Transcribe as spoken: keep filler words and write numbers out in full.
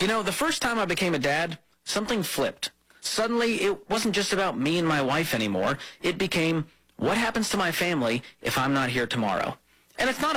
You know, the first time I became a dad, something flipped. Suddenly, it wasn't just about me and my wife anymore. It became, what happens to my family if I'm not here tomorrow? And it's not